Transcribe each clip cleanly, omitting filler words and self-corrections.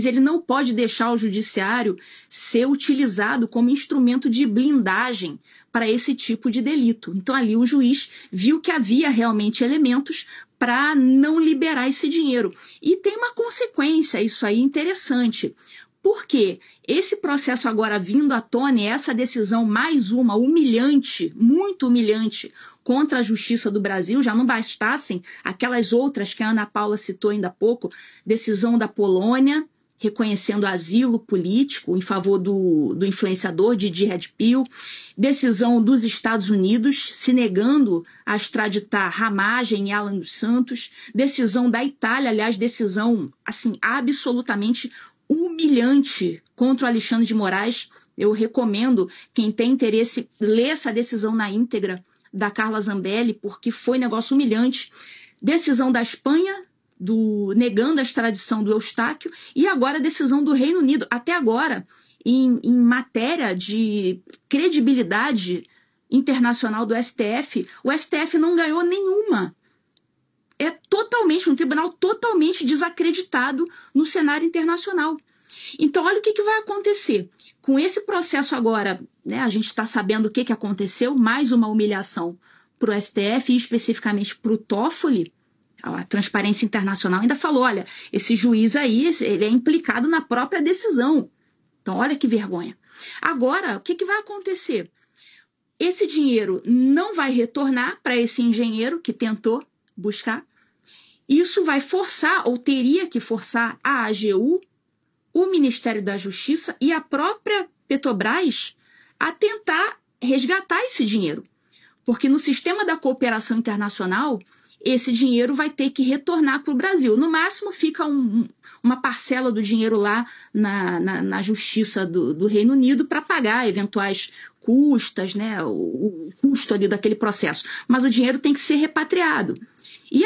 Mas ele não pode deixar o judiciário ser utilizado como instrumento de blindagem para esse tipo de delito. Então ali o juiz viu que havia realmente elementos para não liberar esse dinheiro. E tem uma consequência, isso aí interessante. Por quê? Esse processo agora vindo à tona, essa decisão mais uma humilhante, muito humilhante, contra a Justiça do Brasil, já não bastassem aquelas outras que a Ana Paula citou ainda há pouco, decisão da Polônia, reconhecendo asilo político em favor do influenciador Didi Redpill, decisão dos Estados Unidos se negando a extraditar Ramagem e Alan dos Santos, decisão da Itália, aliás, decisão assim absolutamente humilhante contra o Alexandre de Moraes. Eu recomendo, quem tem interesse, ler essa decisão na íntegra da Carla Zambelli, porque foi negócio humilhante. Decisão da Espanha, negando a extradição do Eustáquio, e agora a decisão do Reino Unido. Até agora, em matéria de credibilidade internacional do STF, o STF não ganhou nenhuma. É totalmente, um tribunal totalmente desacreditado no cenário internacional. Então, olha o que vai acontecer. Com esse processo agora, né, a gente está sabendo o que aconteceu, mais uma humilhação para o STF e especificamente para o Toffoli. A Transparência Internacional ainda falou, olha, esse juiz aí, ele é implicado na própria decisão. Então, olha que vergonha. Agora, o que vai acontecer? Esse dinheiro não vai retornar para esse engenheiro que tentou buscar. Isso vai forçar, ou teria que forçar, a AGU, o Ministério da Justiça e a própria Petrobras a tentar resgatar esse dinheiro. Porque no sistema da cooperação internacional, esse dinheiro vai ter que retornar para o Brasil. No máximo, fica uma parcela do dinheiro lá na Justiça do Reino Unido para pagar eventuais custas, né, o custo ali daquele processo. Mas o dinheiro tem que ser repatriado. E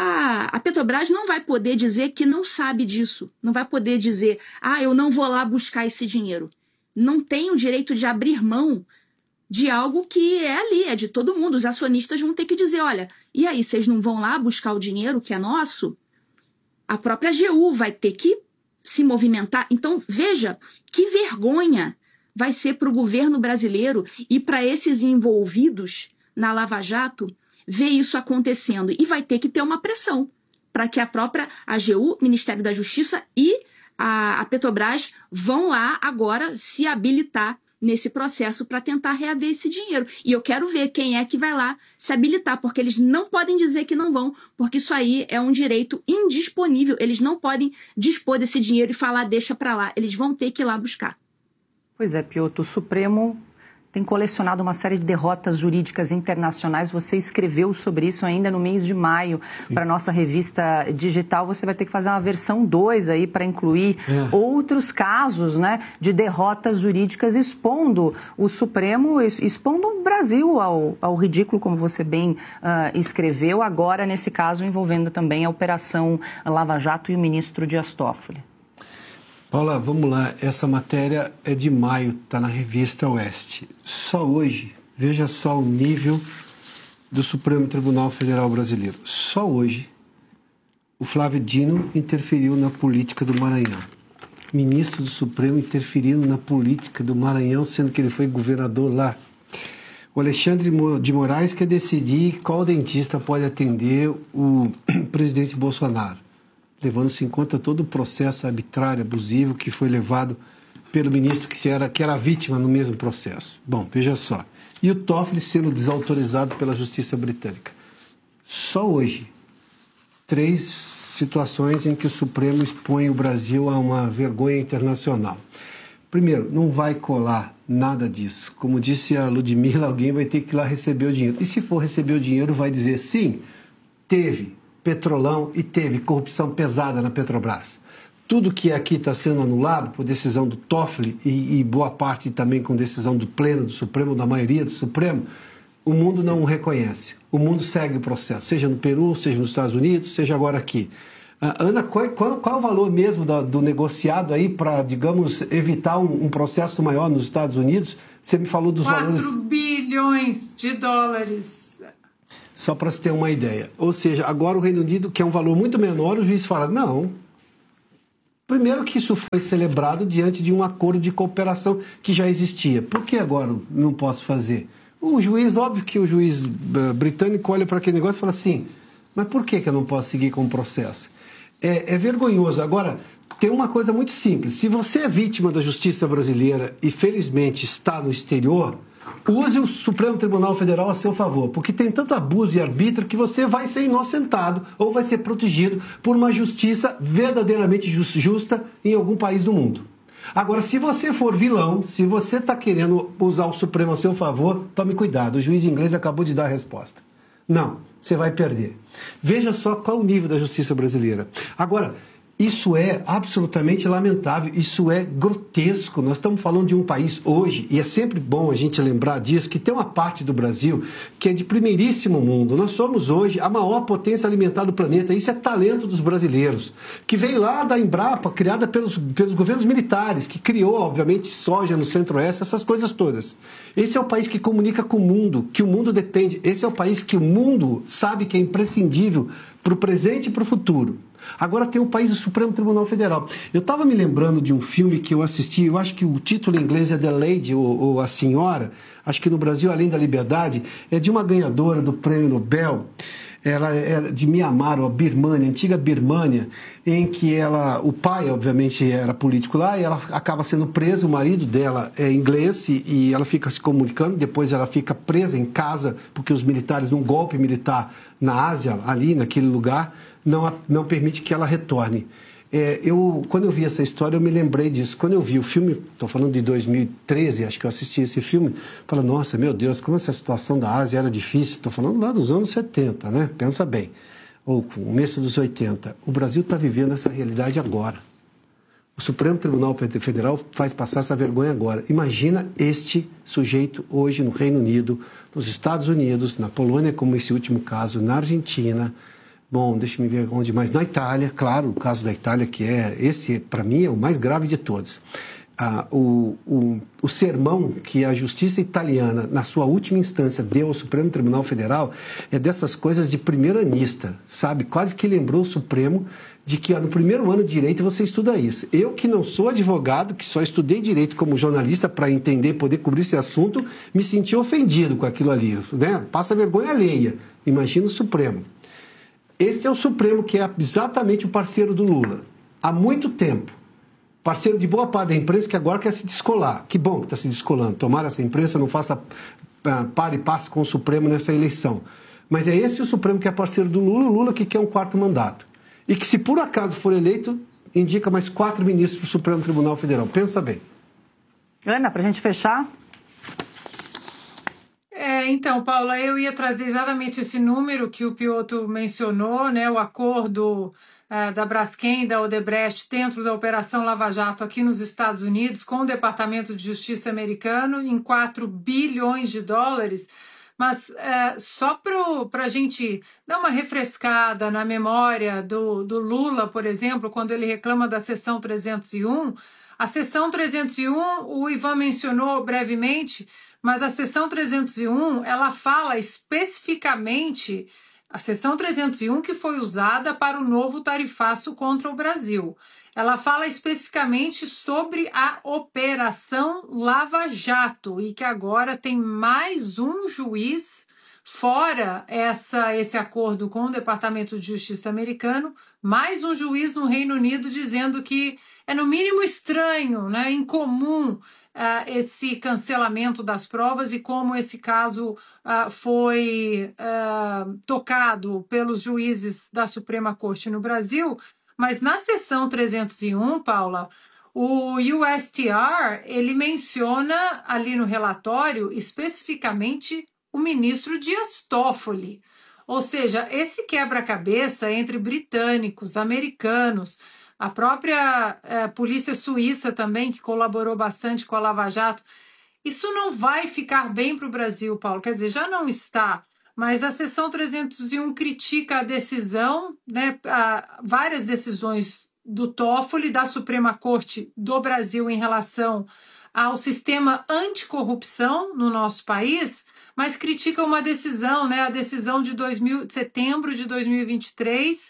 a Petrobras não vai poder dizer que não sabe disso. Não vai poder dizer, eu não vou lá buscar esse dinheiro. Não tem o direito de abrir mão de algo que é ali, é de todo mundo. Os acionistas vão ter que dizer, olha, e aí, vocês não vão lá buscar o dinheiro que é nosso? A própria AGU vai ter que se movimentar. Então, veja, que vergonha vai ser para o governo brasileiro e para esses envolvidos na Lava Jato ver isso acontecendo. E vai ter que ter uma pressão para que a própria AGU, Ministério da Justiça e a Petrobras vão lá agora se habilitar nesse processo para tentar reaver esse dinheiro. E eu quero ver quem é que vai lá se habilitar, porque eles não podem dizer que não vão, porque isso aí é um direito indisponível. Eles não podem dispor desse dinheiro e falar, deixa para lá. Eles vão ter que ir lá buscar. Pois é, Piotr, o Supremo tem colecionado uma série de derrotas jurídicas internacionais. Você escreveu sobre isso ainda no mês de maio para a nossa revista digital. Você vai ter que fazer uma versão 2 aí para incluir outros casos, né, de derrotas jurídicas expondo o Supremo, expondo o Brasil ao ridículo, como você bem escreveu, agora nesse caso envolvendo também a Operação Lava Jato e o ministro Dias Toffoli. Paula, vamos lá. Essa matéria é de maio, está na revista Oeste. Só hoje, veja só o nível do Supremo Tribunal Federal Brasileiro. Só hoje, o Flávio Dino interferiu na política do Maranhão. Ministro do Supremo interferindo na política do Maranhão, sendo que ele foi governador lá. O Alexandre de Moraes quer decidir qual dentista pode atender o presidente Bolsonaro, levando-se em conta todo o processo arbitrário, abusivo que foi levado pelo ministro que era vítima no mesmo processo. Bom, veja só. E o Toffoli sendo desautorizado pela Justiça Britânica. Só hoje, 3 situações em que o Supremo expõe o Brasil a uma vergonha internacional. Primeiro, não vai colar nada disso. Como disse a Ludmila, alguém vai ter que ir lá receber o dinheiro. E se for receber o dinheiro, vai dizer, sim, teve Petrolão e teve corrupção pesada na Petrobras. Tudo que aqui está sendo anulado por decisão do Toffoli e boa parte também com decisão do Pleno do Supremo, da maioria do Supremo, o mundo não reconhece. O mundo segue o processo, seja no Peru, seja nos Estados Unidos, seja agora aqui. Ana, qual é o valor mesmo do negociado aí para, digamos, evitar um processo maior nos Estados Unidos? Você me falou dos valores... 4 bilhões de dólares. Só para se ter uma ideia. Ou seja, agora o Reino Unido, que é um valor muito menor, o juiz fala, não, Primeiro que isso foi celebrado diante de um acordo de cooperação que já existia. Por que agora não posso fazer? O juiz, óbvio que o juiz britânico olha para aquele negócio e fala assim, mas por que eu não posso seguir com o processo? É vergonhoso. Agora, tem uma coisa muito simples. Se você é vítima da justiça brasileira e, felizmente, está no exterior, use o Supremo Tribunal Federal a seu favor, porque tem tanto abuso e arbítrio que você vai ser inocentado ou vai ser protegido por uma justiça verdadeiramente justa em algum país do mundo. Agora, se você for vilão, se você está querendo usar o Supremo a seu favor, tome cuidado, o juiz inglês acabou de dar a resposta. Não, você vai perder. Veja só qual o nível da justiça brasileira. Agora, isso é absolutamente lamentável, isso é grotesco. Nós estamos falando de um país hoje, e é sempre bom a gente lembrar disso, que tem uma parte do Brasil que é de primeiríssimo mundo. Nós somos hoje a maior potência alimentar do planeta. Isso é talento dos brasileiros, que veio lá da Embrapa, criada pelos governos militares, que criou, obviamente, soja no Centro-Oeste, essas coisas todas. Esse é o país que comunica com o mundo, que o mundo depende. Esse é o país que o mundo sabe que é imprescindível para o presente e para o futuro. Agora tem o país do Supremo Tribunal Federal. Eu estava me lembrando de um filme que eu assisti, eu acho que o título em inglês é The Lady, ou A Senhora, acho que no Brasil, Além da Liberdade, é de uma ganhadora do Prêmio Nobel, ela é de Mianmar, ou Birmânia, antiga Birmânia, em que o pai, obviamente, era político lá, e ela acaba sendo presa, o marido dela é inglês, e ela fica se comunicando, depois ela fica presa em casa, porque os militares, num golpe militar na Ásia, ali naquele lugar, não permite que ela retorne. Quando eu vi essa história, eu me lembrei disso. Quando eu vi o filme, estou falando de 2013, acho que eu assisti esse filme, falei, nossa, meu Deus, como essa situação da Ásia era difícil. Estou falando lá dos anos 70, né? Pensa bem. Ou começo dos 80. O Brasil está vivendo essa realidade agora. O Supremo Tribunal Federal faz passar essa vergonha agora. Imagina este sujeito hoje no Reino Unido, nos Estados Unidos, na Polônia, como esse último caso, na Argentina. Bom, deixa eu ver onde mais. Na Itália, claro, o caso da Itália, que esse, para mim, é o mais grave de todos. O sermão que a justiça italiana, na sua última instância, deu ao Supremo Tribunal Federal é dessas coisas de primeiranista, sabe? Quase que lembrou o Supremo de que no primeiro ano de Direito você estuda isso. Eu, que não sou advogado, que só estudei Direito como jornalista para entender, poder cobrir esse assunto, me senti ofendido com aquilo ali, né? Passa vergonha alheia. Imagina o Supremo. Esse é o Supremo, que é exatamente o parceiro do Lula. Há muito tempo. Parceiro de boa parte da imprensa que agora quer se descolar. Que bom que está se descolando. Tomara essa imprensa não faça pare e passe com o Supremo nessa eleição. Mas é esse o Supremo que é parceiro do Lula, o Lula que quer um quarto mandato. E que, se por acaso for eleito, indica mais 4 ministros para o Supremo Tribunal Federal. Pensa bem. Ana, para a gente fechar... Então, Paula, eu ia trazer exatamente esse número que o Piotr mencionou, né, o acordo da Braskem e da Odebrecht dentro da Operação Lava Jato aqui nos Estados Unidos com o Departamento de Justiça americano em 4 bilhões de dólares. Mas só para a gente dar uma refrescada na memória do Lula, por exemplo, quando ele reclama da seção 301, a seção 301, o Ivan mencionou brevemente, mas a seção 301, ela fala especificamente, a seção 301 que foi usada para o novo tarifaço contra o Brasil. Ela fala especificamente sobre a Operação Lava Jato e que agora tem mais um juiz, fora esse acordo com o Departamento de Justiça americano, mais um juiz no Reino Unido dizendo que é no mínimo estranho, né, incomum, esse cancelamento das provas e como esse caso foi tocado pelos juízes da Suprema Corte no Brasil. Mas na seção 301, Paula, o USTR, ele menciona ali no relatório especificamente o ministro Dias Toffoli. Ou seja, esse quebra-cabeça entre britânicos, americanos, a própria polícia suíça também, que colaborou bastante com a Lava Jato, isso não vai ficar bem para o Brasil, Paulo. Quer dizer, já não está, mas a seção 301 critica a decisão, né, várias decisões do Toffoli, da Suprema Corte do Brasil em relação ao sistema anticorrupção no nosso país, mas critica uma decisão, né, a decisão de setembro de 2023,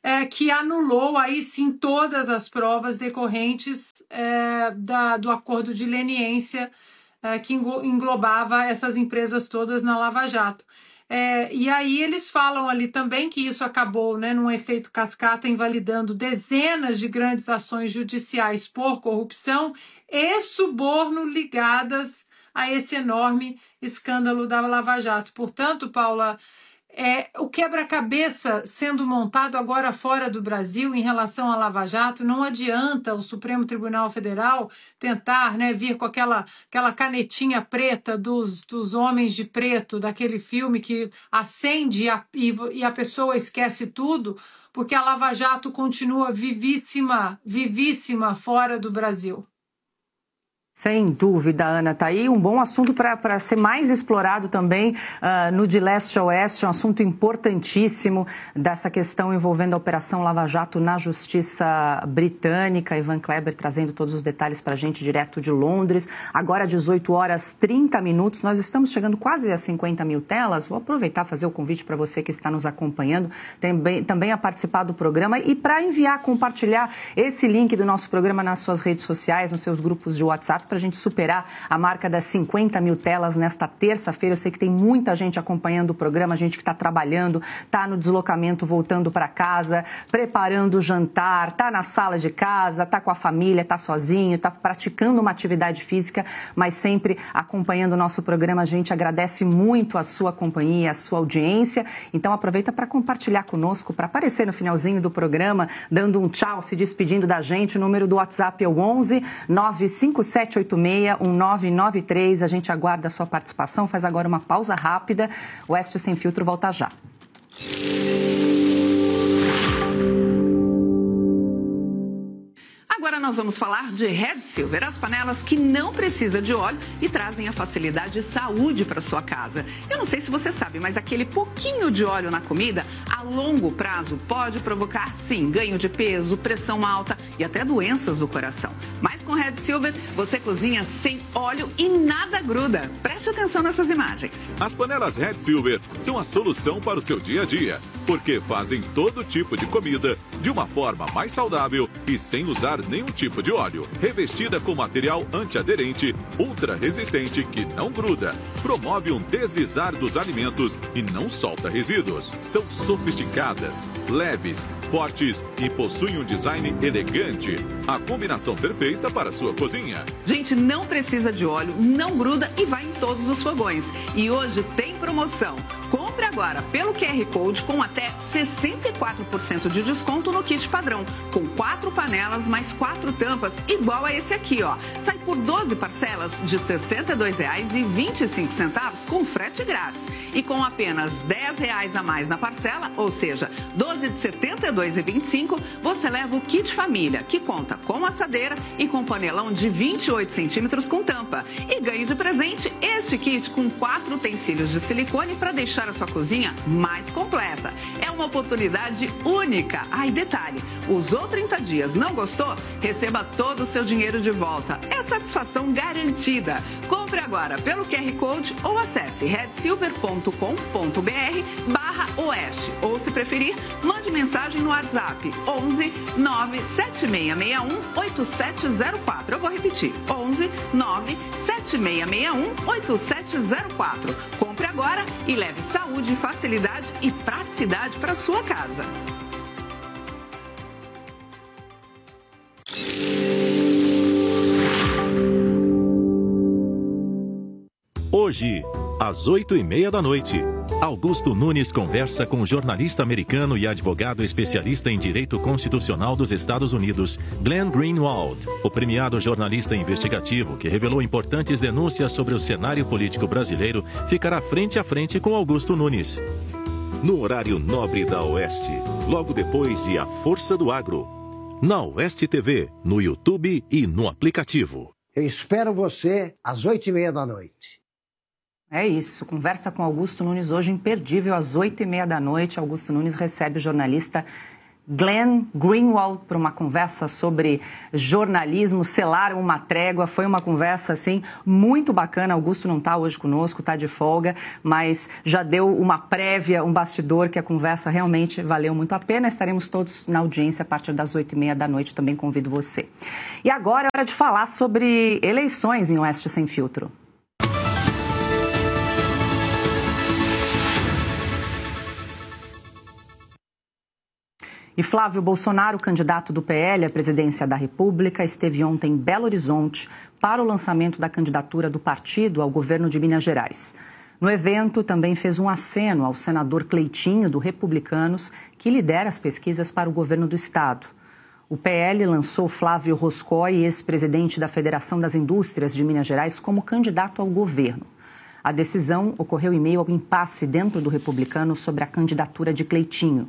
que anulou aí sim todas as provas decorrentes do acordo de leniência que englobava essas empresas todas na Lava Jato. E aí eles falam ali também que isso acabou, né, num efeito cascata, invalidando dezenas de grandes ações judiciais por corrupção e suborno ligadas a esse enorme escândalo da Lava Jato. Portanto, Paula, o quebra-cabeça sendo montado agora fora do Brasil em relação à Lava Jato, não adianta o Supremo Tribunal Federal tentar, né, vir com aquela canetinha preta dos homens de preto, daquele filme que acende e a pessoa esquece tudo, porque a Lava Jato continua vivíssima fora do Brasil. Sem dúvida, Ana, tá aí um bom assunto para ser mais explorado também no De Leste a Oeste, um assunto importantíssimo dessa questão envolvendo a Operação Lava Jato na Justiça Britânica. Ivan Kleber trazendo todos os detalhes para a gente direto de Londres. Agora, 18h30, nós estamos chegando quase a 50 mil telas. Vou aproveitar e fazer o convite para você que está nos acompanhando também a participar do programa e para compartilhar esse link do nosso programa nas suas redes sociais, nos seus grupos de WhatsApp, para a gente superar a marca das 50 mil telas nesta terça-feira. Eu sei que tem muita gente acompanhando o programa, gente que está trabalhando, está no deslocamento, voltando para casa, preparando o jantar, está na sala de casa, está com a família, está sozinho, está praticando uma atividade física, mas sempre acompanhando o nosso programa. A gente agradece muito a sua companhia, a sua audiência. Então aproveita para compartilhar conosco, para aparecer no finalzinho do programa, dando um tchau, se despedindo da gente. O número do WhatsApp é o 11 957 861993. A gente aguarda a sua participação. Faz agora uma pausa rápida. O Oeste Sem Filtro volta já. Agora nós vamos falar de Red Silver, as panelas que não precisam de óleo e trazem a facilidade e saúde para sua casa. Eu não sei se você sabe, mas aquele pouquinho de óleo na comida, a longo prazo, pode provocar, sim, ganho de peso, pressão alta e até doenças do coração. Mas com Red Silver, você cozinha sem óleo e nada gruda. Preste atenção nessas imagens. As panelas Red Silver são a solução para o seu dia a dia, porque fazem todo tipo de comida de uma forma mais saudável e sem usar nenhum tipo de óleo. Revestida com material antiaderente, ultra resistente que não gruda, promove um deslizar dos alimentos e não solta resíduos. São sofisticadas, leves, fortes e possuem um design elegante. A combinação perfeita para a sua cozinha. Gente, não precisa de óleo, não gruda e vai em todos os fogões. E hoje tem promoção. Compre agora pelo QR Code com até 64% de desconto no kit padrão, com 4 panelas mais 4 tampas, igual a esse aqui, ó. Sai por 12 parcelas de R$ 62,25 com frete grátis. E com apenas R$ 10 a mais na parcela, ou seja, 12 de R$ 72,25, você leva o kit família, que conta com assadeira e com panelão de 28 centímetros com tampa. E ganhe de presente este kit com 4 utensílios de silicone para deixar a sua cozinha mais completa. É uma oportunidade única. E detalhe, usou 30 dias, não gostou? Receba todo o seu dinheiro de volta. É satisfação garantida. Compre agora pelo QR Code ou acesse redsilver.com.br/oeste. Ou, se preferir, mande mensagem no WhatsApp 11 97661 8704. Eu vou repetir, 11 97661 8704. Compre agora e leve saúde, facilidade e praticidade para sua casa. Hoje, às 20h30, Augusto Nunes conversa com o jornalista americano e advogado especialista em direito constitucional dos Estados Unidos, Glenn Greenwald, o premiado jornalista investigativo que revelou importantes denúncias sobre o cenário político brasileiro, ficará frente a frente com Augusto Nunes. No horário nobre da Oeste, logo depois de A Força do Agro. Na Oeste TV, no YouTube e no aplicativo. Eu espero você às 20h30. É isso, conversa com Augusto Nunes hoje, imperdível, às 20h30. Augusto Nunes recebe o jornalista Glenn Greenwald para uma conversa sobre jornalismo, selaram uma trégua, foi uma conversa assim muito bacana. Augusto não está hoje conosco, está de folga, mas já deu uma prévia, um bastidor que a conversa realmente valeu muito a pena. Estaremos todos na audiência a partir das 8h30 da noite, também convido você. E agora é hora de falar sobre eleições em Oeste Sem Filtro. E Flávio Bolsonaro, candidato do PL à presidência da República, esteve ontem em Belo Horizonte para o lançamento da candidatura do partido ao governo de Minas Gerais. No evento, também fez um aceno ao senador Cleitinho, do Republicanos, que lidera as pesquisas para o governo do estado. O PL lançou Flávio Roscoe, ex-presidente da Federação das Indústrias de Minas Gerais, como candidato ao governo. A decisão ocorreu em meio ao impasse dentro do Republicano sobre a candidatura de Cleitinho.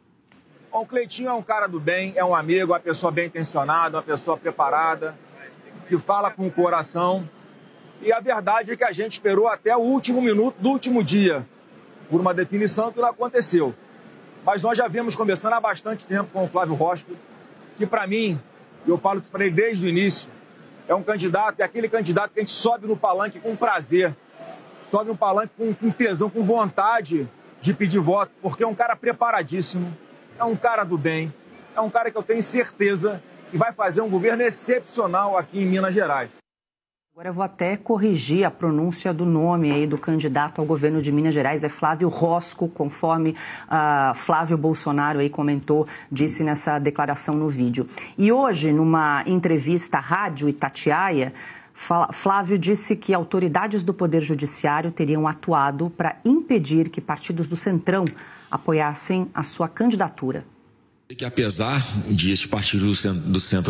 O Cleitinho é um cara do bem, é um amigo, uma pessoa bem intencionada, uma pessoa preparada, que fala com o coração. E a verdade é que a gente esperou até o último minuto do último dia por uma definição que não aconteceu. Mas nós já vimos conversando há bastante tempo com o Flávio Roscoe, que para mim, eu falo para ele desde o início, é um candidato, é aquele candidato que a gente sobe no palanque com prazer, sobe no palanque com tesão, com vontade de pedir voto, porque é um cara preparadíssimo. É um cara do bem, é um cara que eu tenho certeza que vai fazer um governo excepcional aqui em Minas Gerais. Agora eu vou até corrigir a pronúncia do nome aí do candidato ao governo de Minas Gerais, é Flávio Roscoe, conforme Flávio Bolsonaro aí comentou, disse nessa declaração no vídeo. E hoje, numa entrevista à Rádio Itatiaia, Flávio disse que autoridades do Poder Judiciário teriam atuado para impedir que partidos do Centrão apoiassem a sua candidatura. Que apesar de esses partidos do centro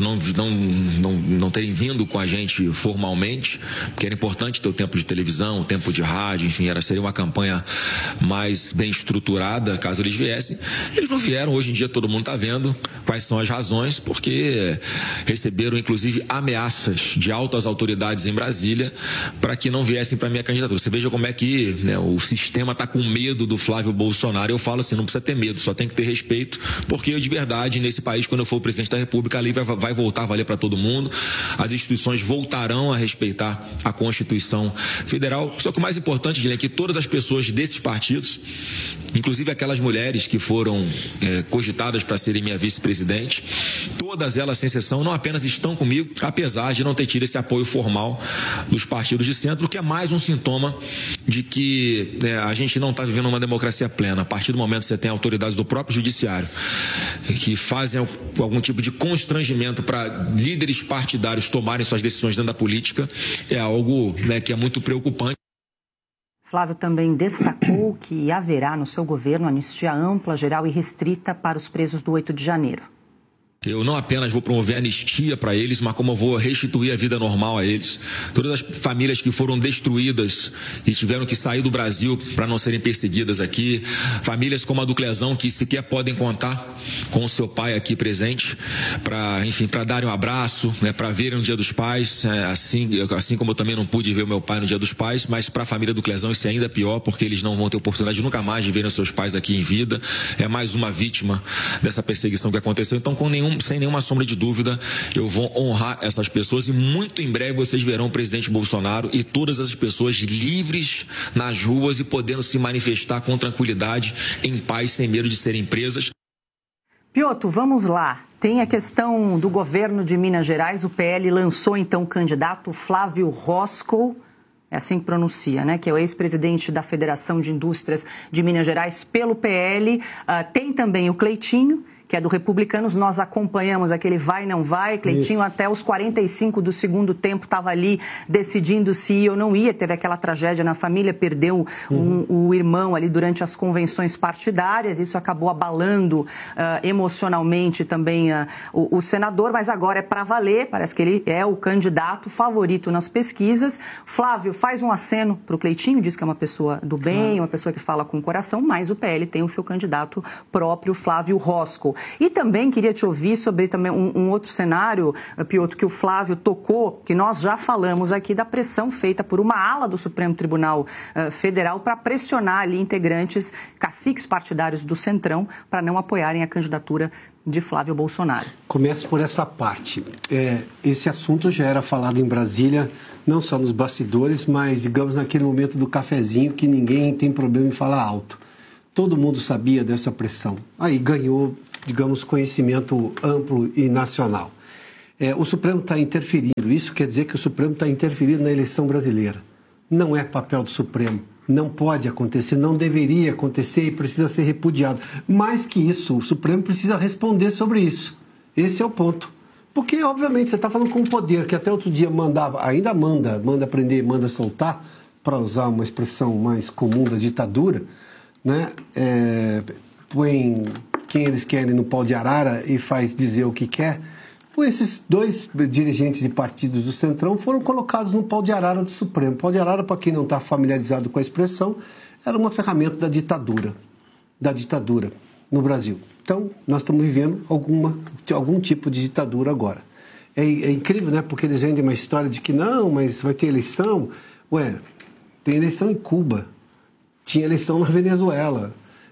não terem vindo com a gente formalmente, porque era importante ter o tempo de televisão, o tempo de rádio, enfim, seria uma campanha mais bem estruturada caso eles viessem. Eles não vieram, hoje em dia todo mundo está vendo quais são as razões, porque receberam inclusive ameaças de altas autoridades em Brasília para que não viessem para a minha candidatura. Você veja como é que, né, o sistema está com medo do Flávio Bolsonaro. Eu falo assim, não precisa ter medo, só tem que ter respeito, porque de verdade, nesse país, quando eu for o presidente da República, a lei vai voltar a valer para todo mundo, as instituições voltarão a respeitar a Constituição Federal. Só que o mais importante, Guilherme, é que todas as pessoas desses partidos, inclusive aquelas mulheres que foram cogitadas para serem minha vice-presidente, todas elas, sem exceção, não apenas estão comigo, apesar de não ter tido esse apoio formal dos partidos de centro, o que é mais um sintoma de que a gente não está vivendo uma democracia plena. A partir do momento que você tem autoridades do próprio judiciário que fazem algum tipo de constrangimento para líderes partidários tomarem suas decisões dentro da política, é algo, né, que é muito preocupante. Flávio também destacou que haverá no seu governo anistia ampla, geral e restrita para os presos do 8 de janeiro. Eu não apenas vou promover anistia para eles, mas como eu vou restituir a vida normal a eles. Todas as famílias que foram destruídas e tiveram que sair do Brasil para não serem perseguidas aqui. Famílias como a do Clezão, que sequer podem contar com o seu pai aqui presente, para darem um abraço, né, para verem o Dia dos Pais, assim como eu também não pude ver o meu pai no Dia dos Pais, mas para a família do Clezão isso é ainda pior, porque eles não vão ter oportunidade nunca mais de verem os seus pais aqui em vida. É mais uma vítima dessa perseguição que aconteceu. Então, sem nenhuma sombra de dúvida, eu vou honrar essas pessoas e muito em breve vocês verão o presidente Bolsonaro e todas essas pessoas livres nas ruas e podendo se manifestar com tranquilidade, em paz, sem medo de serem presas. Piotr, vamos lá. Tem a questão do governo de Minas Gerais. O PL lançou então o candidato Flávio Roscoe, é assim que pronuncia, né? Que é o ex-presidente da Federação de Indústrias de Minas Gerais pelo PL. Tem também o Cleitinho, que é do Republicanos. Nós acompanhamos aquele vai e não vai. Cleitinho, até os 45 do segundo tempo, estava ali decidindo se ia ou não ia. Teve aquela tragédia na família, perdeu o irmão ali durante as convenções partidárias. Isso acabou abalando emocionalmente também o senador, mas agora é para valer. Parece que ele é o candidato favorito nas pesquisas. Flávio faz um aceno para o Cleitinho, diz que é uma pessoa do bem, uma pessoa que fala com o coração, mas o PL tem o seu candidato próprio, Flávio Roscoe. E também queria te ouvir sobre também um outro cenário, Piotr, que o Flávio tocou, que nós já falamos aqui, da pressão feita por uma ala do Supremo Tribunal Federal para pressionar ali integrantes, caciques partidários do Centrão, para não apoiarem a candidatura de Flávio Bolsonaro. Começo por essa parte. Esse assunto já era falado em Brasília, não só nos bastidores, mas, digamos, naquele momento do cafezinho que ninguém tem problema em falar alto. Todo mundo sabia dessa pressão. Aí ganhou, digamos, conhecimento amplo e nacional. O Supremo está interferindo. Isso quer dizer que o Supremo está interferindo na eleição brasileira. Não é papel do Supremo. Não pode acontecer, não deveria acontecer e precisa ser repudiado. Mais que isso, o Supremo precisa responder sobre isso. Esse é o ponto. Porque, obviamente, você está falando com um poder que até outro dia mandava, ainda manda prender, manda soltar, para usar uma expressão mais comum da ditadura, né? Põe quem eles querem no pau de arara e faz dizer o que quer. Esses dois dirigentes de partidos do Centrão foram colocados no pau de arara do Supremo. O pau de arara, para quem não está familiarizado com a expressão, era uma ferramenta da ditadura no Brasil. Então, nós estamos vivendo algum tipo de ditadura agora. É incrível, né? Porque eles vendem uma história de que não, mas vai ter eleição. Tem eleição em Cuba, tinha eleição na Venezuela.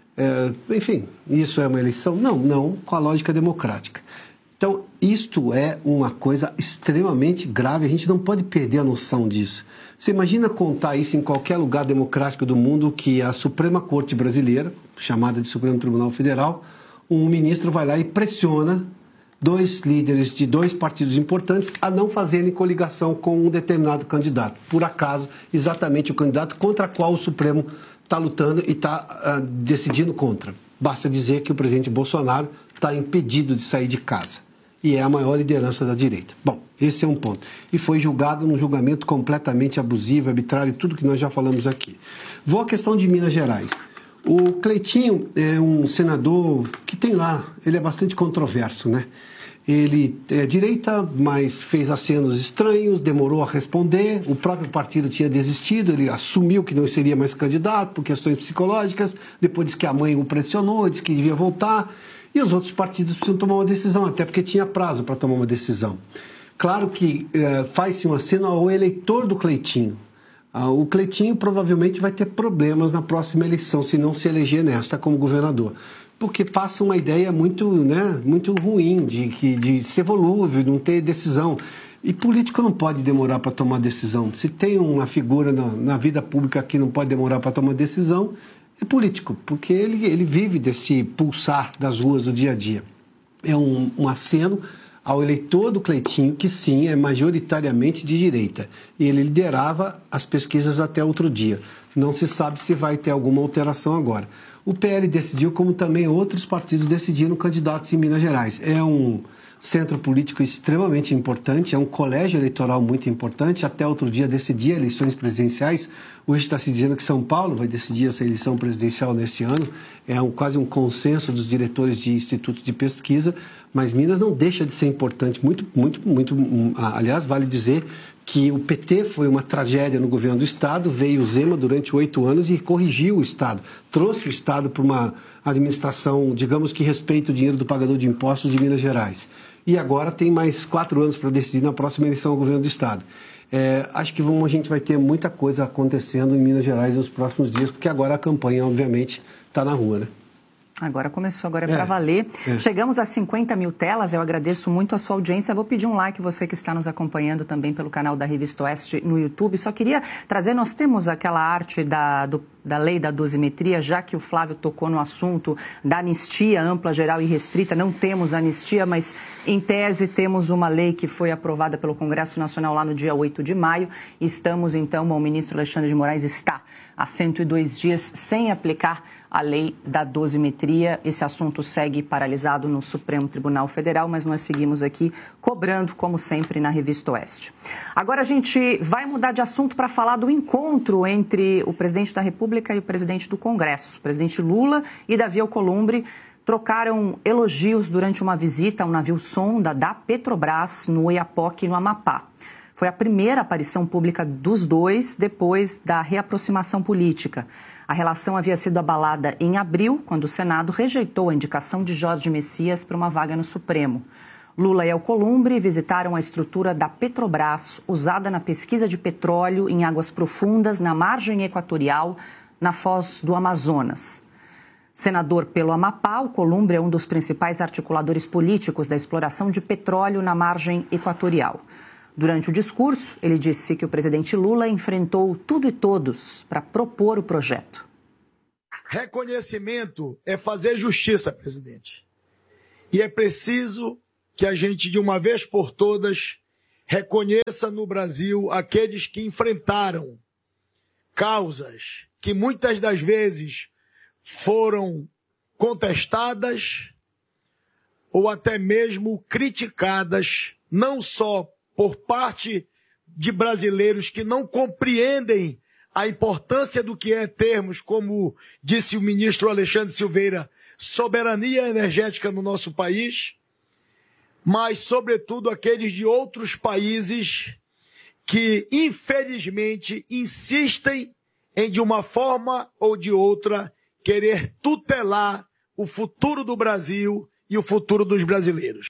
Enfim, isso é uma eleição? Não, com a lógica democrática. Então, isto é uma coisa extremamente grave, a gente não pode perder a noção disso. Você imagina contar isso em qualquer lugar democrático do mundo, que a Suprema Corte Brasileira, chamada de Supremo Tribunal Federal, um ministro vai lá e pressiona dois líderes de dois partidos importantes a não fazerem coligação com um determinado candidato. Por acaso, exatamente o candidato contra o qual o Supremo está lutando e está decidindo contra. Basta dizer que o presidente Bolsonaro está impedido de sair de casa. E é a maior liderança da direita. Bom, esse é um ponto. E foi julgado num julgamento completamente abusivo, arbitrário, tudo que nós já falamos aqui. Vou à questão de Minas Gerais. O Cleitinho é um senador que tem lá, ele é bastante controverso, né? Ele é direita, mas fez acenos estranhos, demorou a responder, o próprio partido tinha desistido, ele assumiu que não seria mais candidato por questões psicológicas, depois disse que a mãe o pressionou, disse que devia voltar. E os outros partidos precisam tomar uma decisão, até porque tinha prazo para tomar uma decisão. Claro que faz-se um aceno ao eleitor do Cleitinho. O Cleitinho provavelmente vai ter problemas na próxima eleição, se não se eleger nesta como governador. Porque passa uma ideia muito ruim de ser volúvel, não ter decisão. E político não pode demorar para tomar decisão. Se tem uma figura na vida pública que não pode demorar para tomar decisão, é político, porque ele vive desse pulsar das ruas do dia a dia. É um aceno ao eleitor do Cleitinho, que sim, é majoritariamente de direita. E ele liderava as pesquisas até outro dia. Não se sabe se vai ter alguma alteração agora. O PL decidiu, como também outros partidos decidiram candidatos em Minas Gerais. É um centro político extremamente importante, é um colégio eleitoral muito importante. Até outro dia decidia eleições presidenciais. Hoje está se dizendo que São Paulo vai decidir essa eleição presidencial neste ano. É quase um consenso dos diretores de institutos de pesquisa, mas Minas não deixa de ser importante. Aliás, vale dizer que o PT foi uma tragédia no governo do Estado, veio o Zema durante 8 anos e corrigiu o Estado, trouxe o Estado para uma administração, digamos que respeita o dinheiro do pagador de impostos de Minas Gerais. E agora tem mais 4 anos para decidir na próxima eleição ao governo do Estado. Acho que a gente vai ter muita coisa acontecendo em Minas Gerais nos próximos dias, porque agora a campanha, obviamente, está na rua, né? Agora começou, agora é para valer. Chegamos a 50 mil telas, eu agradeço muito a sua audiência. Vou pedir um like, você que está nos acompanhando também pelo canal da Revista Oeste no YouTube. Só queria trazer, nós temos aquela arte da lei da dosimetria, já que o Flávio tocou no assunto da anistia ampla, geral e restrita. Não temos anistia, mas em tese temos uma lei que foi aprovada pelo Congresso Nacional lá no dia 8 de maio. Estamos então, o ministro Alexandre de Moraes está há 102 dias sem aplicar a lei da dosimetria. Esse assunto segue paralisado no Supremo Tribunal Federal, mas nós seguimos aqui cobrando, como sempre, na Revista Oeste. Agora a gente vai mudar de assunto para falar do encontro entre o presidente da República e o presidente do Congresso. O presidente Lula e Davi Alcolumbre trocaram elogios durante uma visita a um navio-sonda da Petrobras no Oiapoque, no Amapá. Foi a primeira aparição pública dos dois depois da reaproximação política. A relação havia sido abalada em abril, quando o Senado rejeitou a indicação de Jorge Messias para uma vaga no Supremo. Lula e Alcolumbre visitaram a estrutura da Petrobras, usada na pesquisa de petróleo em águas profundas, na margem equatorial, na foz do Amazonas. Senador pelo Amapá, Alcolumbre é um dos principais articuladores políticos da exploração de petróleo na margem equatorial. Durante o discurso, ele disse que o presidente Lula enfrentou tudo e todos para propor o projeto. Reconhecimento é fazer justiça, presidente. E é preciso que a gente, de uma vez por todas, reconheça no Brasil aqueles que enfrentaram causas que muitas das vezes foram contestadas ou até mesmo criticadas, não só por parte de brasileiros que não compreendem a importância do que é termos, como disse o ministro Alexandre Silveira, soberania energética no nosso país, mas, sobretudo, aqueles de outros países que, infelizmente, insistem em, de uma forma ou de outra, querer tutelar o futuro do Brasil e o futuro dos brasileiros.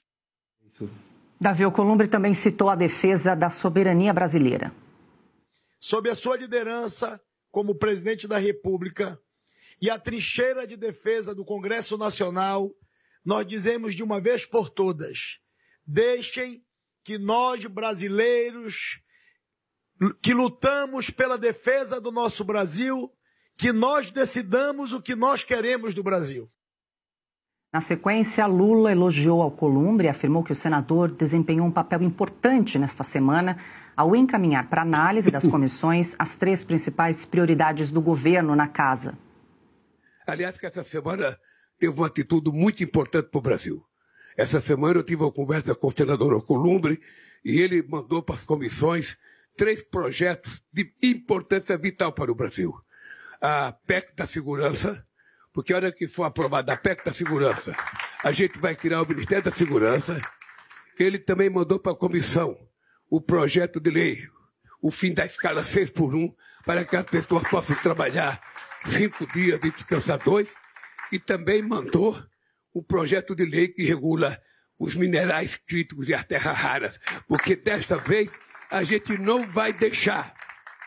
Davi Alcolumbre também citou a defesa da soberania brasileira. Sob a sua liderança como presidente da República e a trincheira de defesa do Congresso Nacional, nós dizemos de uma vez por todas, deixem que nós, brasileiros, que lutamos pela defesa do nosso Brasil, que nós decidamos o que nós queremos do Brasil. Na sequência, Lula elogiou Alcolumbre e afirmou que o senador desempenhou um papel importante nesta semana ao encaminhar para análise das comissões as 3 principais prioridades do governo na casa. Aliás, que essa semana teve uma atitude muito importante para o Brasil. Essa semana eu tive uma conversa com o senador Alcolumbre e ele mandou para as comissões 3 projetos de importância vital para o Brasil. A PEC da Segurança, porque a hora que for aprovada a PEC da Segurança, a gente vai criar o Ministério da Segurança. Ele também mandou para a comissão o projeto de lei, o fim da escala 6x1, para que as pessoas possam trabalhar 5 dias e descansar 2. E também mandou o projeto de lei que regula os minerais críticos e as terras raras, porque desta vez a gente não vai deixar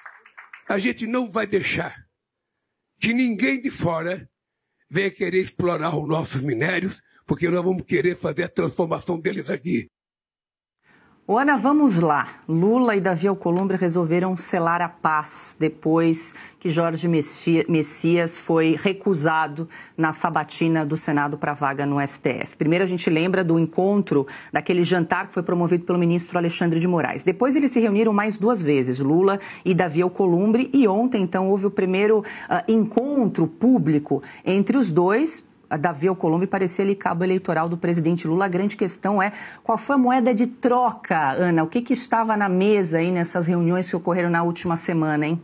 que ninguém de fora venha querer explorar os nossos minérios, porque nós vamos querer fazer a transformação deles aqui. Ana, vamos lá. Lula e Davi Alcolumbre resolveram selar a paz depois que Jorge Messias foi recusado na sabatina do Senado para vaga no STF. Primeiro a gente lembra do encontro, daquele jantar que foi promovido pelo ministro Alexandre de Moraes. Depois eles se reuniram mais 2 vezes, Lula e Davi Alcolumbre, e ontem então houve o primeiro encontro público entre os dois. A Davi Alcolumbre parecia ali cabo eleitoral do presidente Lula. A grande questão é qual foi a moeda de troca, Ana? O que estava na mesa aí nessas reuniões que ocorreram na última semana, hein?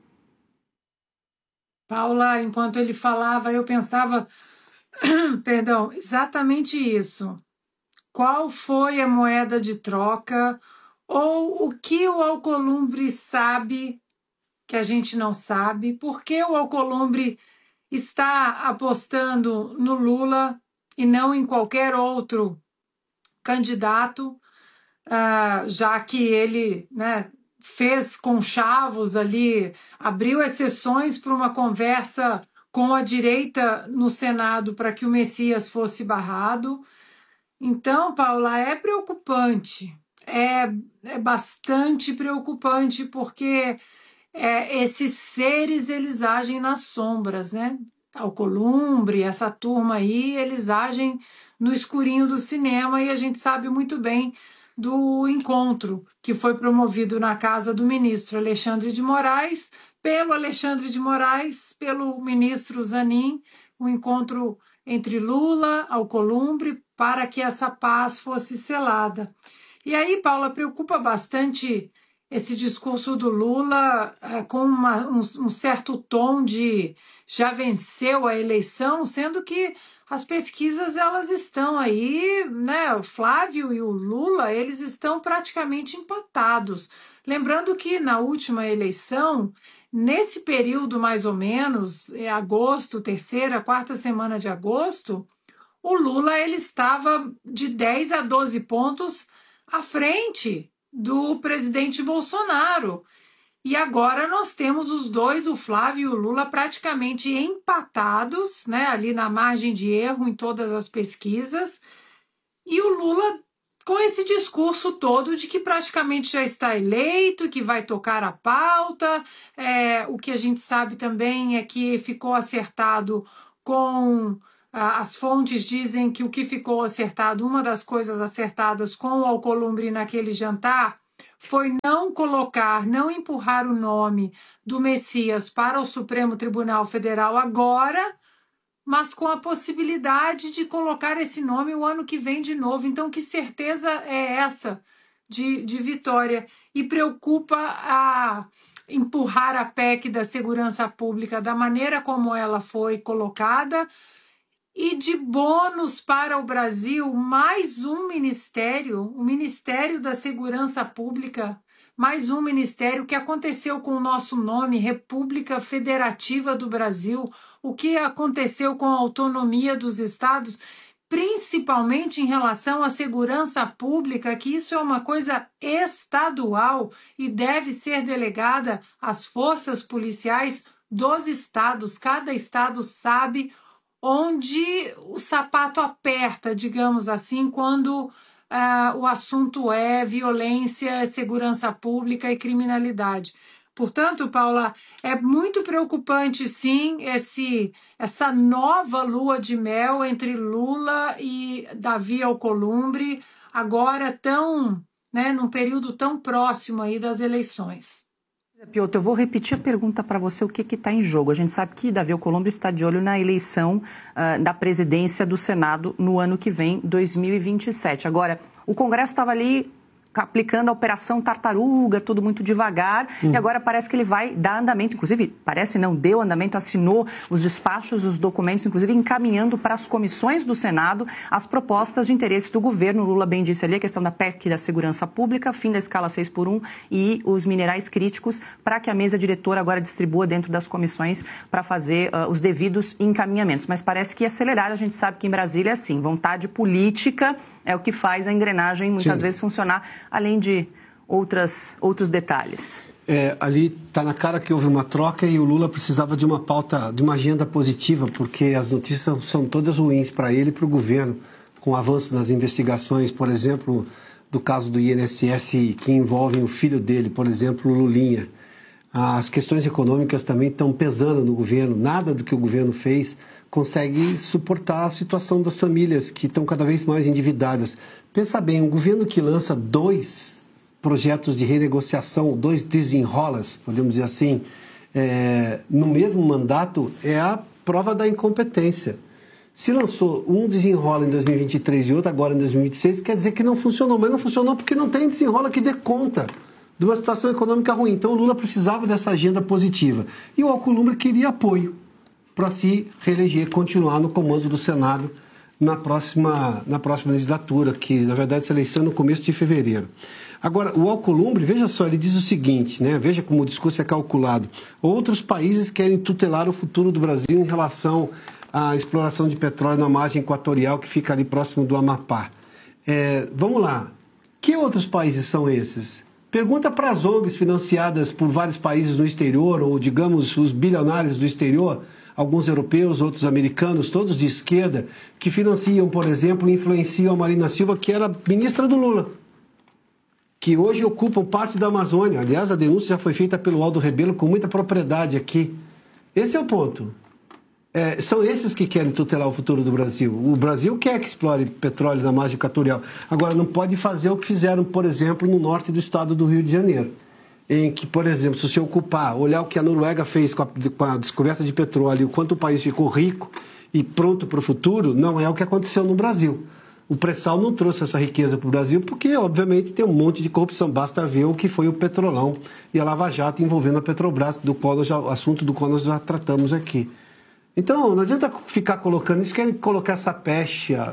Paula, enquanto ele falava, eu pensava, perdão, exatamente isso. Qual foi a moeda de troca ou o que o Alcolumbre sabe que a gente não sabe? Por que o Alcolumbre está apostando no Lula e não em qualquer outro candidato, já que ele, fez conchavos ali, abriu exceções para uma conversa com a direita no Senado para que o Messias fosse barrado. Então, Paula, é preocupante, é bastante preocupante, porque esses seres, eles agem nas sombras, né? Alcolumbre, essa turma aí, eles agem no escurinho do cinema, e a gente sabe muito bem do encontro que foi promovido na casa do ministro Alexandre de Moraes, pelo ministro Zanin, um encontro entre Lula, Alcolumbre, para que essa paz fosse selada. E aí, Paula, preocupa bastante esse discurso do Lula com um certo tom de já venceu a eleição, sendo que as pesquisas, elas estão aí, né? O Flávio e o Lula, eles estão praticamente empatados. Lembrando que na última eleição, nesse período mais ou menos, agosto, 3ª, 4ª semana de agosto, o Lula ele estava de 10 a 12 pontos à frente do presidente Bolsonaro. E agora nós temos os dois, o Flávio e o Lula, praticamente empatados, né, ali na margem de erro em todas as pesquisas. E o Lula com esse discurso todo de que praticamente já está eleito, que vai tocar a pauta. O que a gente sabe também é que ficou acertado com... As fontes dizem que o que ficou acertado, uma das coisas acertadas com o Alcolumbre naquele jantar, foi não colocar, não empurrar o nome do Messias para o Supremo Tribunal Federal agora, mas com a possibilidade de colocar esse nome o ano que vem de novo. Então, que certeza é essa de vitória? E preocupa a empurrar a PEC da segurança pública da maneira como ela foi colocada. E de bônus para o Brasil, mais um ministério, o Ministério da Segurança Pública, mais um ministério. Que aconteceu com o nosso nome, República Federativa do Brasil, o que aconteceu com a autonomia dos estados, principalmente em relação à segurança pública, que isso é uma coisa estadual e deve ser delegada às forças policiais dos estados. Cada estado sabe onde o sapato aperta, digamos assim, quando o assunto é violência, segurança pública e criminalidade. Portanto, Paula, é muito preocupante, sim, essa nova lua de mel entre Lula e Davi Alcolumbre, agora num período tão próximo aí das eleições. Piotr, eu vou repetir a pergunta para você, o que está em jogo. A gente sabe que Davi Alcolumbre está de olho na eleição da presidência do Senado no ano que vem, 2027. Agora, o Congresso estava ali aplicando a Operação Tartaruga, tudo muito devagar, e agora parece que ele vai dar andamento, inclusive, parece não, deu andamento, assinou os despachos, os documentos, inclusive encaminhando para as comissões do Senado as propostas de interesse do governo. Lula bem disse ali a questão da PEC da segurança pública, fim da escala 6x1 e os minerais críticos, para que a mesa diretora agora distribua dentro das comissões para fazer os devidos encaminhamentos. Mas parece que acelerar, a gente sabe que em Brasília é assim, vontade política é o que faz a engrenagem muitas vezes funcionar, além de outros detalhes. Ali está na cara que houve uma troca e o Lula precisava de uma pauta, de uma agenda positiva, porque as notícias são todas ruins para ele e para o governo, com o avanço das investigações, por exemplo, do caso do INSS que envolvem o filho dele, por exemplo, o Lulinha. As questões econômicas também estão pesando no governo, nada do que o governo fez consegue suportar a situação das famílias que estão cada vez mais endividadas. Pensa bem, um governo que lança 2 projetos de renegociação, 2 desenrolas, podemos dizer assim, no mesmo mandato, é a prova da incompetência. Se lançou um desenrola em 2023 e outro agora em 2026, quer dizer que não funcionou, mas não funcionou porque não tem desenrola que dê conta de uma situação econômica ruim. Então o Lula precisava dessa agenda positiva. E o Alcolumbre queria apoio para se reeleger, continuar no comando do Senado na próxima legislatura, que na verdade essa eleição é no começo de fevereiro. Agora, o Alcolumbre, veja só, ele diz o seguinte, né? Veja como o discurso é calculado. Outros países querem tutelar o futuro do Brasil em relação à exploração de petróleo na margem equatorial que fica ali próximo do Amapá. Vamos lá, que outros países são esses? Pergunta para as ONGs financiadas por vários países no exterior, ou digamos os bilionários do exterior, alguns europeus, outros americanos, todos de esquerda, que financiam, por exemplo, e influenciam a Marina Silva, que era ministra do Lula, que hoje ocupam parte da Amazônia. Aliás, a denúncia já foi feita pelo Aldo Rebelo com muita propriedade aqui. Esse é o ponto. São esses que querem tutelar o futuro do Brasil. O Brasil quer que explore petróleo na margem equatorial. Agora, não pode fazer o que fizeram, por exemplo, no norte do estado do Rio de Janeiro, em que, por exemplo, se você olhar o que a Noruega fez com a descoberta de petróleo, o quanto o país ficou rico e pronto para o futuro, não é o que aconteceu no Brasil. O pré-sal não trouxe essa riqueza para o Brasil porque, obviamente, tem um monte de corrupção. Basta ver o que foi o Petrolão e a Lava Jato envolvendo a Petrobras, assunto do qual nós já tratamos aqui. Então, não adianta ficar colocando, eles querem colocar essa pecha,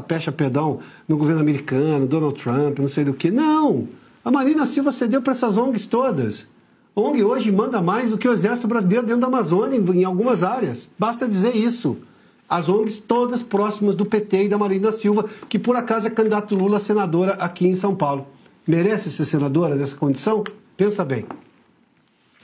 no governo americano, Donald Trump, não sei do que. Não! A Marina Silva cedeu para essas ONGs todas. A ONG hoje manda mais do que o Exército Brasileiro dentro da Amazônia, em algumas áreas. Basta dizer isso. As ONGs todas próximas do PT e da Marina Silva, que por acaso é candidato Lula a senadora aqui em São Paulo. Merece ser senadora nessa condição? Pensa bem.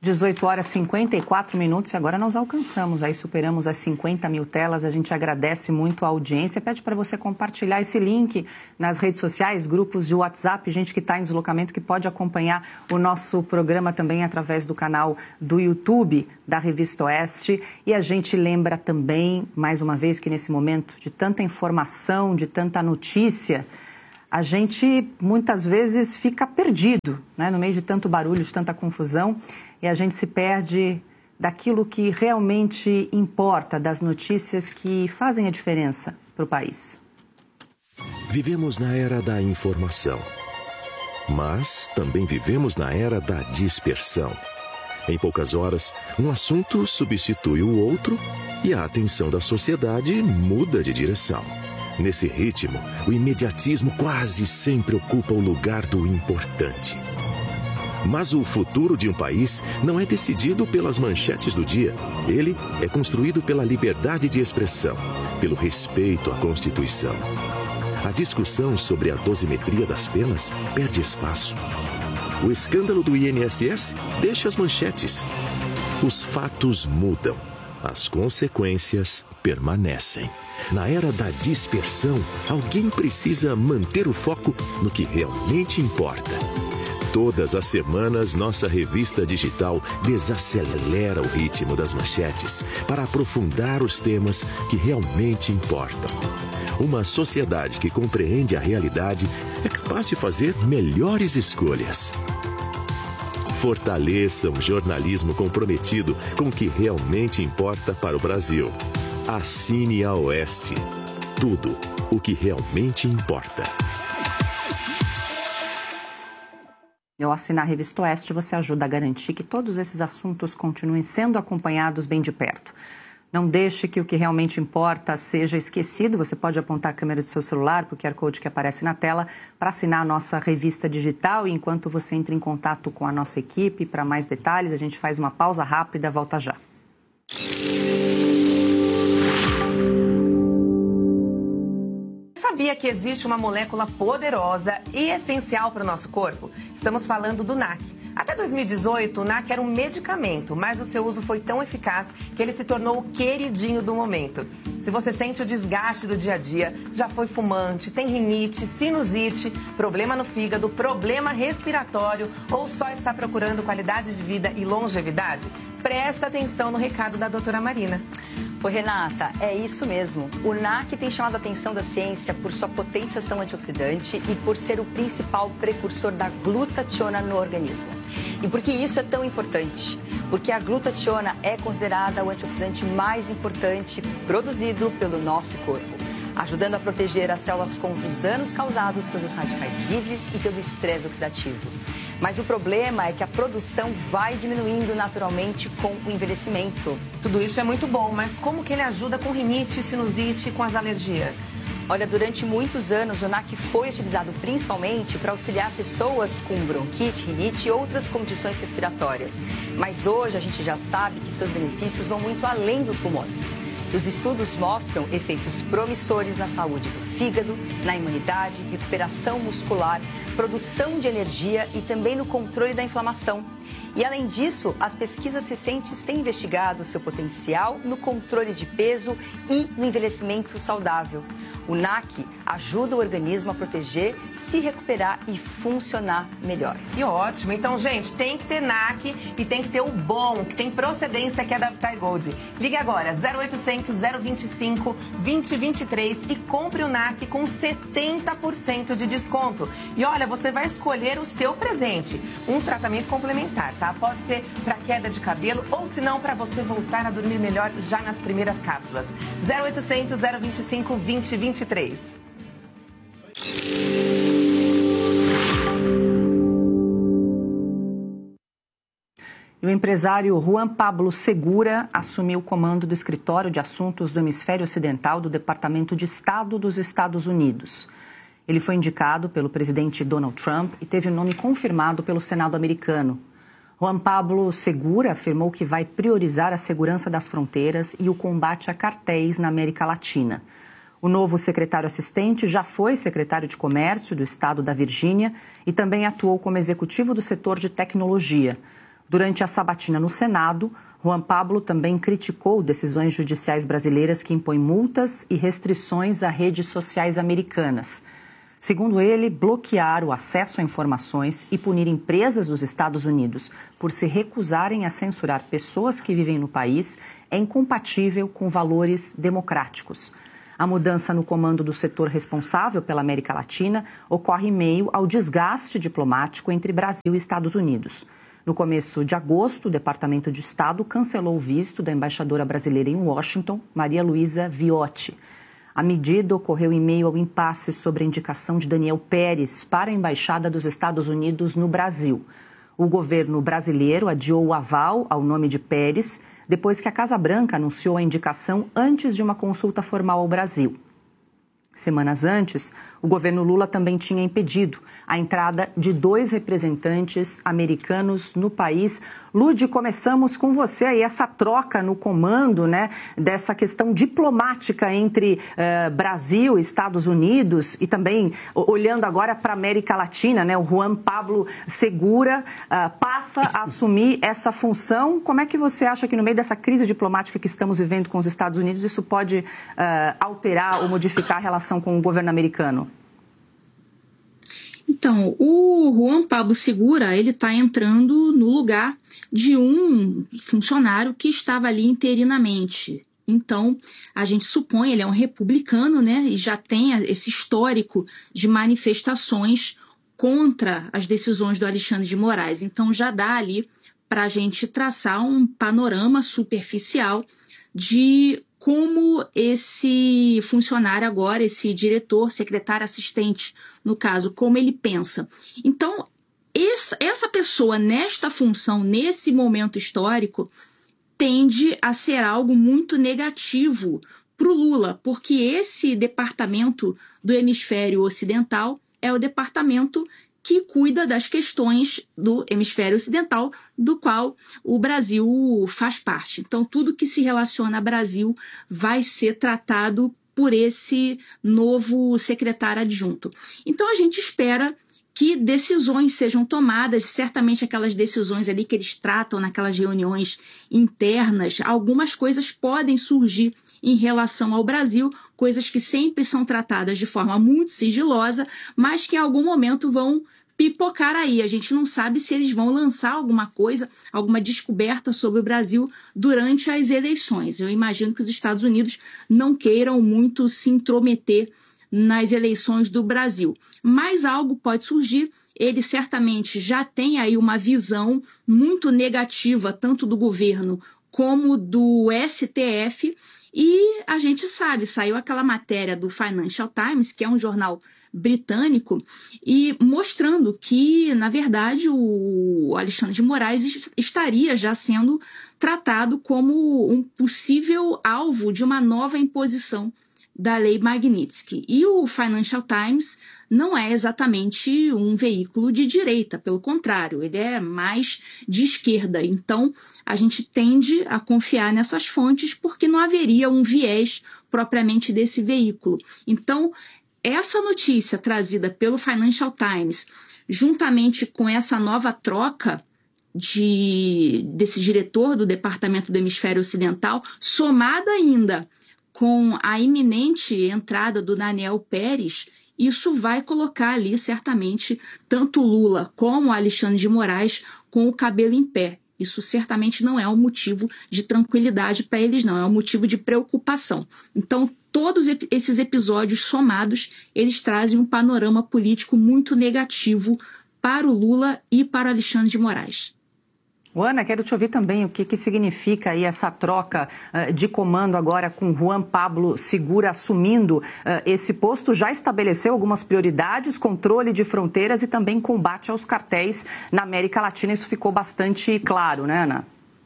18 horas e 54 minutos e agora nós alcançamos, aí superamos as 50 mil telas, a gente agradece muito a audiência, pede para você compartilhar esse link nas redes sociais, grupos de WhatsApp, gente que está em deslocamento que pode acompanhar o nosso programa também através do canal do YouTube da Revista Oeste. E a gente lembra também, mais uma vez, que nesse momento de tanta informação, de tanta notícia, a gente muitas vezes fica perdido, né, no meio de tanto barulho, de tanta confusão, e a gente se perde daquilo que realmente importa, das notícias que fazem a diferença para o país. Vivemos na era da informação, mas também vivemos na era da dispersão. Em poucas horas, um assunto substitui o outro e a atenção da sociedade muda de direção. Nesse ritmo, o imediatismo quase sempre ocupa o lugar do importante. Mas o futuro de um país não é decidido pelas manchetes do dia. Ele é construído pela liberdade de expressão, pelo respeito à Constituição. A discussão sobre a dosimetria das penas perde espaço. O escândalo do INSS deixa as manchetes. Os fatos mudam. As consequências permanecem. Na era da dispersão, alguém precisa manter o foco no que realmente importa. Todas as semanas, nossa revista digital desacelera o ritmo das manchetes para aprofundar os temas que realmente importam. Uma sociedade que compreende a realidade é capaz de fazer melhores escolhas. Fortaleça um jornalismo comprometido com o que realmente importa para o Brasil. Assine a Oeste. Tudo o que realmente importa. Ao assinar a Revista Oeste, você ajuda a garantir que todos esses assuntos continuem sendo acompanhados bem de perto. Não deixe que o que realmente importa seja esquecido. Você pode apontar a câmera do seu celular para o QR Code que aparece na tela para assinar a nossa revista digital. E enquanto você entra em contato com a nossa equipe para mais detalhes, a gente faz uma pausa rápida, volta já. Sabia que existe uma molécula poderosa e essencial para o nosso corpo? Estamos falando do NAC. Até 2018, o NAC era um medicamento, mas o seu uso foi tão eficaz que ele se tornou o queridinho do momento. Se você sente o desgaste do dia a dia, já foi fumante, tem rinite, sinusite, problema no fígado, problema respiratório ou só está procurando qualidade de vida e longevidade, presta atenção no recado da doutora Marina. Oi, Renata, é isso mesmo. O NAC tem chamado a atenção da ciência por sua potente ação antioxidante e por ser o principal precursor da glutationa no organismo. E por que isso é tão importante? Porque a glutationa é considerada o antioxidante mais importante produzido pelo nosso corpo, ajudando a proteger as células contra os danos causados pelos radicais livres e pelo estresse oxidativo. Mas o problema é que a produção vai diminuindo naturalmente com o envelhecimento. Tudo isso é muito bom, mas como que ele ajuda com rinite, sinusite e com as alergias? Olha, durante muitos anos o NAC foi utilizado principalmente para auxiliar pessoas com bronquite, rinite e outras condições respiratórias. Mas hoje a gente já sabe que seus benefícios vão muito além dos pulmões. Os estudos mostram efeitos promissores na saúde do fígado, na imunidade, recuperação muscular, produção de energia e também no controle da inflamação. E, além disso, as pesquisas recentes têm investigado seu potencial no controle de peso e no envelhecimento saudável. O NAC ajuda o organismo a proteger, se recuperar e funcionar melhor. Que ótimo! Então, gente, tem que ter NAC e tem que ter o bom, que tem procedência, que é da Vitae Gold. Ligue agora, 0800 025 2023 e compre o NAC com 70% de desconto. E olha, você vai escolher o seu presente, um tratamento complementar, tá? Pode ser para queda de cabelo ou, se não, para você voltar a dormir melhor já nas primeiras cápsulas. 0800 025 2023. E o empresário Juan Pablo Segura assumiu o comando do Escritório de Assuntos do Hemisfério Ocidental do Departamento de Estado dos Estados Unidos. Ele foi indicado pelo presidente Donald Trump e teve o nome confirmado pelo Senado americano. Juan Pablo Segura afirmou que vai priorizar a segurança das fronteiras e o combate a cartéis na América Latina. O novo secretário assistente já foi secretário de Comércio do estado da Virgínia e também atuou como executivo do setor de tecnologia. O Durante a sabatina no Senado, Juan Pablo também criticou decisões judiciais brasileiras que impõem multas e restrições a redes sociais americanas. Segundo ele, bloquear o acesso a informações e punir empresas dos Estados Unidos por se recusarem a censurar pessoas que vivem no país é incompatível com valores democráticos. A mudança no comando do setor responsável pela América Latina ocorre em meio ao desgaste diplomático entre Brasil e Estados Unidos. No começo de agosto, o Departamento de Estado cancelou o visto da embaixadora brasileira em Washington, Maria Luísa Viotti. A medida ocorreu em meio ao impasse sobre a indicação de Daniel Pérez para a Embaixada dos Estados Unidos no Brasil. O governo brasileiro adiou o aval ao nome de Pérez depois que a Casa Branca anunciou a indicação antes de uma consulta formal ao Brasil. Semanas antes, o governo Lula também tinha impedido a entrada de 2 representantes americanos no país. Lude, começamos com você aí, essa troca no comando, né, dessa questão diplomática entre Brasil e Estados Unidos e também olhando agora para a América Latina, né, o Juan Pablo Segura passa a assumir essa função. Como é que você acha que no meio dessa crise diplomática que estamos vivendo com os Estados Unidos, isso pode alterar ou modificar a relação com o governo americano? Então, o Juan Pablo Segura, ele está entrando no lugar de um funcionário que estava ali interinamente. Então, a gente supõe, ele é um republicano, né, e já tem esse histórico de manifestações contra as decisões do Alexandre de Moraes. Então, já dá ali para a gente traçar um panorama superficial de como esse funcionário agora, esse diretor, secretário assistente, no caso, como ele pensa. Então, essa pessoa nesta função, nesse momento histórico, tende a ser algo muito negativo para o Lula, porque esse departamento do hemisfério ocidental é o departamento que cuida das questões do hemisfério ocidental, do qual o Brasil faz parte. Então, tudo que se relaciona a Brasil vai ser tratado por esse novo secretário adjunto. Então, a gente espera que decisões sejam tomadas, certamente aquelas decisões ali que eles tratam naquelas reuniões internas, algumas coisas podem surgir em relação ao Brasil, coisas que sempre são tratadas de forma muito sigilosa, mas que em algum momento vão pipocar aí. A gente não sabe se eles vão lançar alguma coisa, alguma descoberta sobre o Brasil durante as eleições. Eu imagino que os Estados Unidos não queiram muito se intrometer nas eleições do Brasil. Mas algo pode surgir. Ele certamente já tem aí uma visão muito negativa, tanto do governo como do STF, e a gente sabe, saiu aquela matéria do Financial Times, que é um jornal britânico, e mostrando que, na verdade, o Alexandre de Moraes estaria já sendo tratado como um possível alvo de uma nova imposição da Lei Magnitsky. E o Financial Times não é exatamente um veículo de direita, pelo contrário, ele é mais de esquerda. Então, a gente tende a confiar nessas fontes porque não haveria um viés propriamente desse veículo. Então, essa notícia trazida pelo Financial Times, juntamente com essa nova troca desse diretor do Departamento do Hemisfério Ocidental, somada ainda com a iminente entrada do Daniel Pérez, isso vai colocar ali, certamente, tanto Lula como Alexandre de Moraes com o cabelo em pé. Isso certamente não é um motivo de tranquilidade para eles, não. É um motivo de preocupação. Então, todos esses episódios somados, eles trazem um panorama político muito negativo para o Lula e para o Alexandre de Moraes. Ana, quero te ouvir também o que significa aí essa troca de comando agora com Juan Pablo Segura assumindo esse posto. Já estabeleceu algumas prioridades, controle de fronteiras e também combate aos cartéis na América Latina. Isso ficou bastante claro, né, Ana?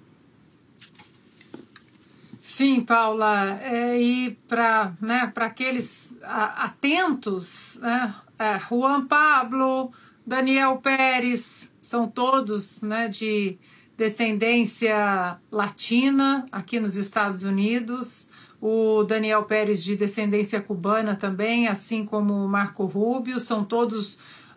Sim, Paula. E para aqueles atentos, né, Juan Pablo, Daniel Pérez, são todos, né, de descendência latina aqui nos Estados Unidos. O Daniel Pérez de descendência cubana também, assim como o Marco Rubio, são todos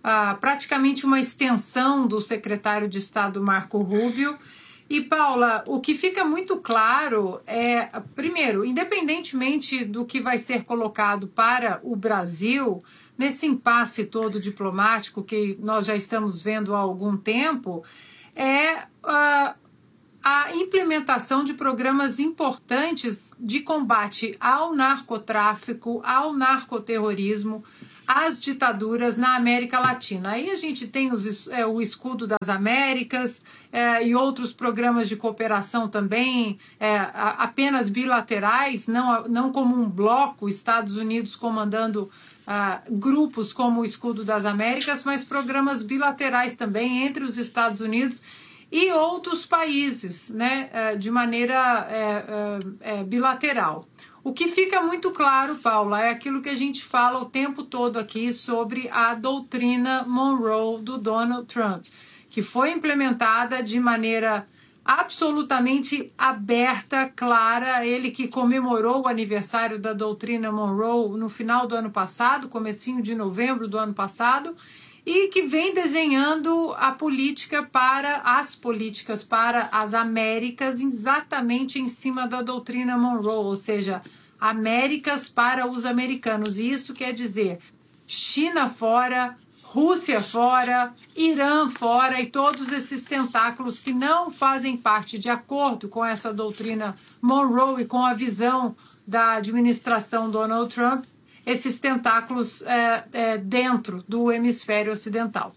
praticamente uma extensão do secretário de Estado Marco Rubio. E, Paula, o que fica muito claro é, primeiro, independentemente do que vai ser colocado para o Brasil, nesse impasse todo diplomático que nós já estamos vendo há algum tempo, é a implementação de programas importantes de combate ao narcotráfico, ao narcoterrorismo, às ditaduras na América Latina. Aí a gente tem o Escudo das Américas e outros programas de cooperação também, apenas bilaterais, não como um bloco, Estados Unidos comandando grupos como o Escudo das Américas, mas programas bilaterais também entre os Estados Unidos e outros países, né, de maneira bilateral. O que fica muito claro, Paula, é aquilo que a gente fala o tempo todo aqui sobre a doutrina Monroe do Donald Trump, que foi implementada de maneira absolutamente aberta, clara. Ele que comemorou o aniversário da doutrina Monroe no final do ano passado, comecinho de novembro do ano passado, e que vem desenhando as políticas para as Américas exatamente em cima da doutrina Monroe, ou seja, Américas para os americanos. E isso quer dizer China fora, Rússia fora, Irã fora e todos esses tentáculos que não fazem parte, de acordo com essa doutrina Monroe e com a visão da administração Donald Trump, esses tentáculos dentro do hemisfério ocidental.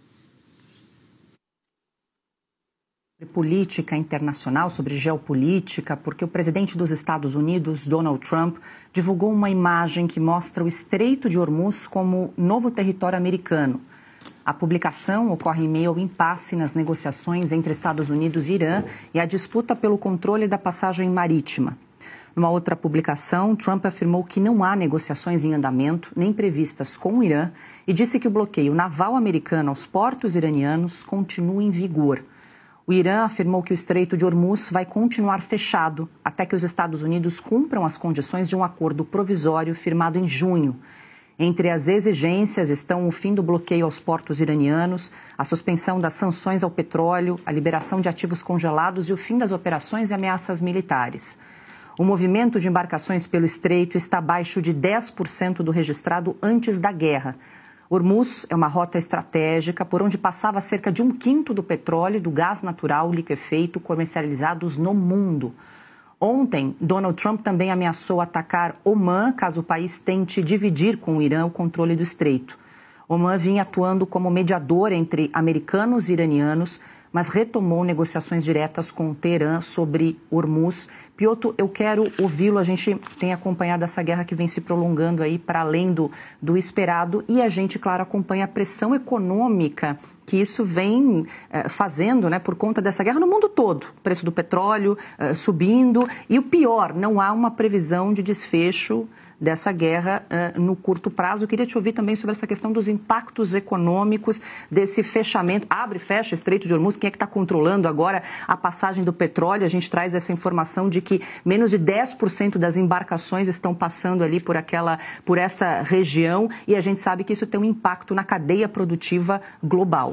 Política internacional, sobre geopolítica, porque o presidente dos Estados Unidos, Donald Trump, divulgou uma imagem que mostra o Estreito de Hormuz como novo território americano. A publicação ocorre em meio ao impasse nas negociações entre Estados Unidos e Irã e a disputa pelo controle da passagem marítima. Numa outra publicação, Trump afirmou que não há negociações em andamento, nem previstas com o Irã, e disse que o bloqueio naval americano aos portos iranianos continua em vigor. O Irã afirmou que o Estreito de Hormuz vai continuar fechado até que os Estados Unidos cumpram as condições de um acordo provisório firmado em junho. Entre as exigências estão o fim do bloqueio aos portos iranianos, a suspensão das sanções ao petróleo, a liberação de ativos congelados e o fim das operações e ameaças militares. O movimento de embarcações pelo estreito está abaixo de 10% do registrado antes da guerra. Hormuz é uma rota estratégica por onde passava cerca de 1/5 do petróleo e do gás natural liquefeito comercializados no mundo. Ontem, Donald Trump também ameaçou atacar Omã caso o país tente dividir com o Irã o controle do estreito. Omã vinha atuando como mediador entre americanos e iranianos, mas retomou negociações diretas com o Teherã sobre Hormuz. Piotr, eu quero ouvi-lo. A gente tem acompanhado essa guerra que vem se prolongando aí para além do esperado e a gente, claro, acompanha a pressão econômica que isso vem fazendo, né, por conta dessa guerra no mundo todo. O preço do petróleo subindo e o pior, não há uma previsão de desfecho dessa guerra no curto prazo. Eu queria te ouvir também sobre essa questão dos impactos econômicos desse fechamento. Abre e fecha Estreito de Hormuz. Quem é que está controlando agora a passagem do petróleo? A gente traz essa informação de que menos de 10% das embarcações estão passando ali por essa região e a gente sabe que isso tem um impacto na cadeia produtiva global.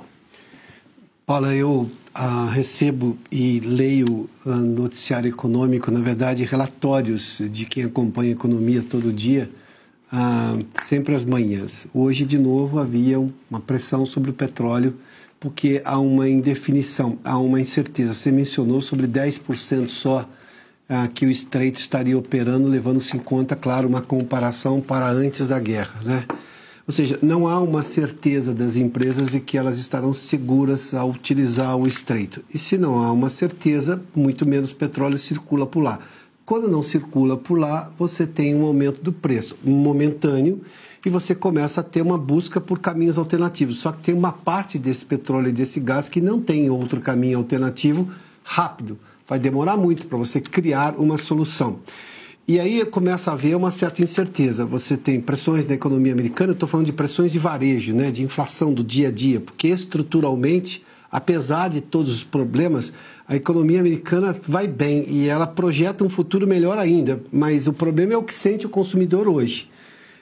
Paula, eu recebo e leio noticiário econômico, na verdade, relatórios de quem acompanha a economia todo dia, sempre às manhãs. Hoje, de novo, havia uma pressão sobre o petróleo, porque há uma indefinição, há uma incerteza. Você mencionou sobre 10% só que o estreito estaria operando, levando-se em conta, claro, uma comparação para antes da guerra, né? Ou seja, não há uma certeza das empresas de que elas estarão seguras ao utilizar o estreito. E se não há uma certeza, muito menos petróleo circula por lá. Quando não circula por lá, você tem um aumento do preço, um momentâneo, e você começa a ter uma busca por caminhos alternativos. Só que tem uma parte desse petróleo e desse gás que não tem outro caminho alternativo rápido. Vai demorar muito para você criar uma solução. E aí começa a haver uma certa incerteza. Você tem pressões da economia americana, estou falando de pressões de varejo, né, de inflação do dia a dia, porque estruturalmente, apesar de todos os problemas, a economia americana vai bem e ela projeta um futuro melhor ainda, mas o problema é o que sente o consumidor hoje.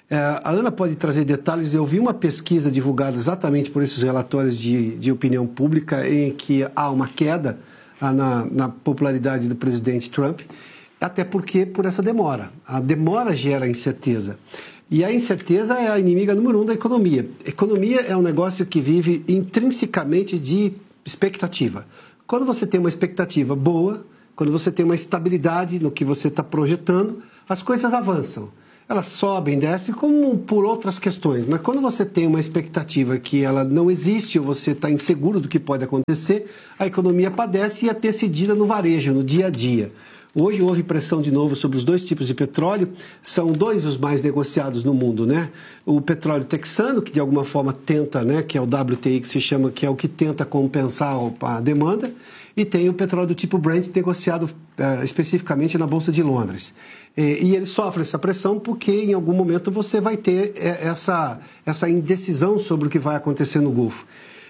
A Ana pode trazer detalhes. Eu vi uma pesquisa divulgada exatamente por esses relatórios de opinião pública em que há uma queda na popularidade do presidente Trump, até porque por essa demora. A demora gera incerteza. E a incerteza é a inimiga número 1 da economia. Economia é um negócio que vive intrinsecamente de expectativa. Quando você tem uma expectativa boa, quando você tem uma estabilidade no que você está projetando, as coisas avançam. Elas sobem, descem, como por outras questões. Mas quando você tem uma expectativa que ela não existe, ou você está inseguro do que pode acontecer, a economia padece e é decidida no varejo, no dia a dia. Hoje houve pressão de novo sobre os 2 tipos de petróleo, são 2 os mais negociados no mundo, né? O petróleo texano, que de alguma forma tenta, né, que é o WTI que se chama, que é o que tenta compensar a demanda, e tem o petróleo do tipo Brent negociado especificamente na Bolsa de Londres. E ele sofre essa pressão porque em algum momento você vai ter essa indecisão sobre o que vai acontecer no Golfo.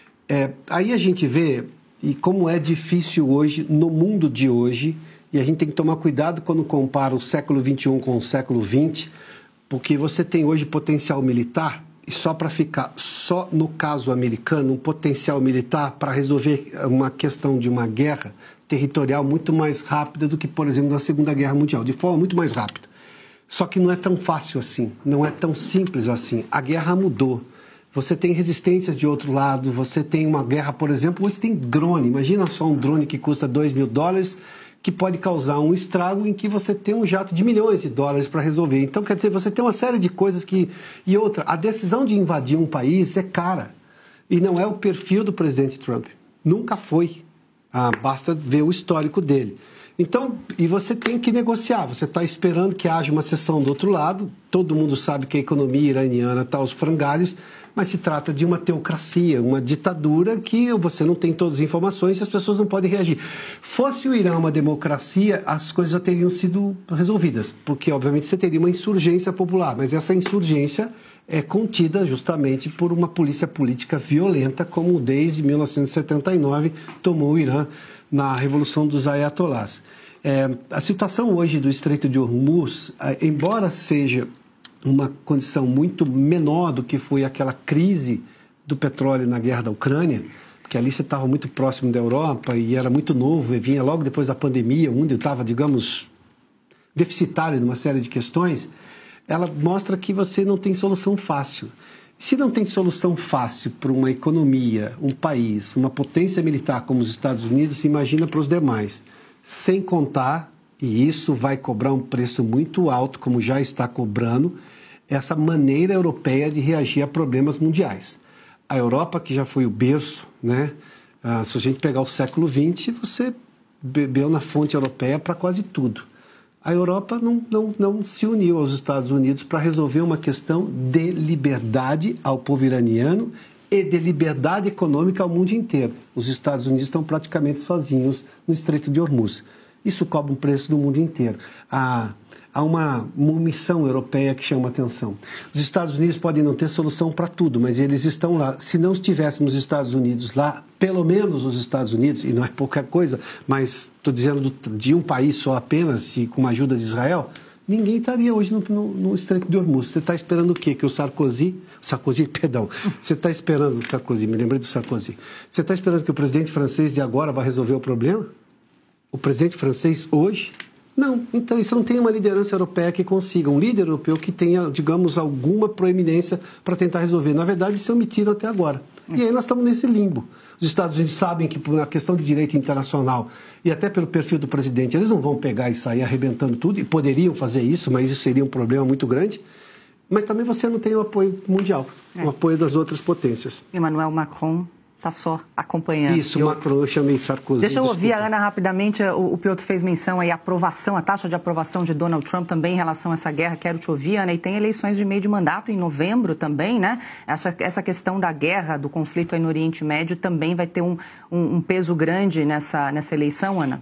Aí a gente vê e como é difícil hoje, no mundo de hoje, e a gente tem que tomar cuidado quando compara o século XXI com o século XX, porque você tem hoje potencial militar, e só para ficar só no caso americano, um potencial militar para resolver uma questão de uma guerra territorial muito mais rápida do que, por exemplo, na Segunda Guerra Mundial, de forma muito mais rápida. Só que não é tão fácil assim, não é tão simples assim. A guerra mudou. Você tem resistências de outro lado, você tem uma guerra, por exemplo, hoje tem drone. Imagina só um drone que custa $2 mil, que pode causar um estrago em que você tem um jato de milhões de dólares para resolver. Então, quer dizer, você tem uma série de coisas que... E outra, a decisão de invadir um país é cara. E não é o perfil do presidente Trump. Nunca foi. Basta ver o histórico dele. Então, e você tem que negociar. Você está esperando que haja uma cessão do outro lado. Todo mundo sabe que a economia iraniana está aos frangalhos, mas se trata de uma teocracia, uma ditadura que você não tem todas as informações e as pessoas não podem reagir. Fosse o Irã uma democracia, as coisas já teriam sido resolvidas, porque obviamente você teria uma insurgência popular, mas essa insurgência é contida justamente por uma polícia política violenta, como desde 1979 tomou o Irã na Revolução dos Ayatollahs. A situação hoje do Estreito de Hormuz, embora seja uma condição muito menor do que foi aquela crise do petróleo na guerra da Ucrânia, porque ali você estava muito próximo da Europa e era muito novo, e vinha logo depois da pandemia, o mundo estava, digamos, deficitário numa série de questões, ela mostra que você não tem solução fácil. Se não tem solução fácil para uma economia, um país, uma potência militar como os Estados Unidos, se imagina para os demais. Sem contar, e isso vai cobrar um preço muito alto, como já está cobrando, essa maneira europeia de reagir a problemas mundiais. A Europa, que já foi o berço, né? Se a gente pegar o século XX, você bebeu na fonte europeia para quase tudo. A Europa não se uniu aos Estados Unidos para resolver uma questão de liberdade ao povo iraniano e de liberdade econômica ao mundo inteiro. Os Estados Unidos estão praticamente sozinhos no Estreito de Hormuz. Isso cobra um preço no mundo inteiro. Há uma missão europeia que chama atenção. Os Estados Unidos podem não ter solução para tudo, mas eles estão lá. Se não estivéssemos os Estados Unidos lá, pelo menos os Estados Unidos, e não é pouca coisa, mas estou dizendo de um país só apenas, e com a ajuda de Israel, ninguém estaria hoje no Estreito de Hormuz. Você está esperando o quê? Que o Sarkozy, você está esperando o Sarkozy, me lembrei do Sarkozy. Você está esperando que o presidente francês de agora vai resolver o problema? O presidente francês hoje? Não. Então, isso não tem uma liderança europeia que consiga. Um líder europeu que tenha, digamos, alguma proeminência para tentar resolver. Na verdade, se omitiram até agora. E aí nós estamos nesse limbo. Os Estados Unidos sabem que, por uma questão de direito internacional e até pelo perfil do presidente, eles não vão pegar e sair arrebentando tudo, e poderiam fazer isso, mas isso seria um problema muito grande. Mas também você não tem o apoio mundial, o apoio das outras potências. Emmanuel Macron está só acompanhando. Isso, Macron, eu chamei Sarkozy. Deixa eu ouvir a Ana rapidamente. O Piotr fez menção aí, a taxa de aprovação de Donald Trump também em relação a essa guerra. Quero te ouvir, Ana. E tem eleições de meio de mandato em novembro também, né? Essa questão da guerra, do conflito aí no Oriente Médio também vai ter um peso grande nessa eleição, Ana?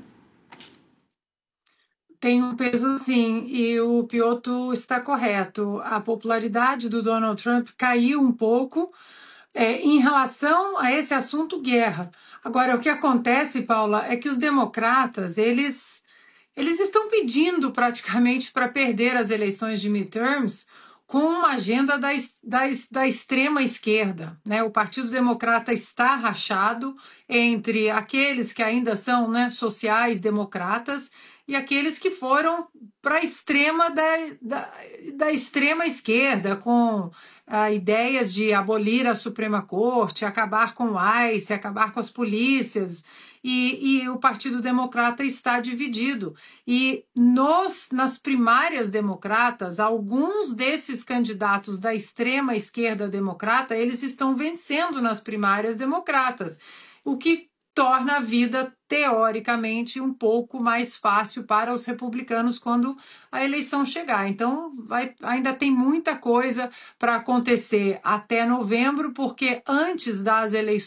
Tem um peso, sim, e o Piotr está correto. A popularidade do Donald Trump caiu um pouco em relação a esse assunto guerra. Agora, o que acontece, Paula, é que os democratas, eles estão pedindo praticamente para perder as eleições de midterms com uma agenda da extrema esquerda, né? O Partido Democrata está rachado entre aqueles que ainda são, né, sociais-democratas e aqueles que foram para a extrema da extrema esquerda, com ideias de abolir a Suprema Corte, acabar com o ICE, acabar com as polícias. E o Partido Democrata está dividido. E nas primárias democratas, alguns desses candidatos da extrema esquerda democrata, eles estão vencendo nas primárias democratas, o que torna a vida, teoricamente, um pouco mais fácil para os republicanos quando a eleição chegar. Então, ainda tem muita coisa para acontecer até novembro, porque antes das eleições